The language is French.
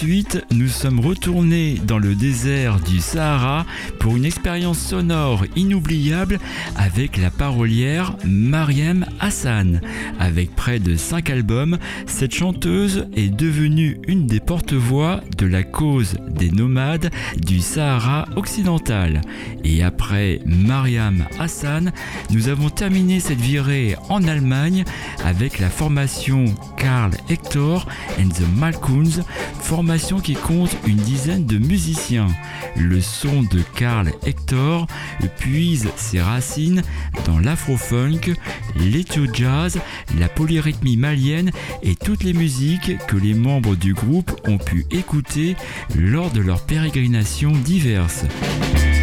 Ensuite, nous sommes retournés dans le désert du Sahara pour une expérience sonore inoubliable avec la parolière Mariam Hassan. Avec près de 5 albums, cette chanteuse est devenue une des porte-voix de la cause des nomades du Sahara occidental. Et après Mariam Hassan, nous avons terminé cette virée en Allemagne avec la formation Karl Hector and the Malkuns, formation qui compte une dizaine de musiciens. Le son de Karl Hector puise ses racines dans l'afro-funk, l'ethio-jazz, la polyrythmie malienne et toutes les musiques que les membres du groupe ont pu écouter lors de leurs pérégrinations diverses.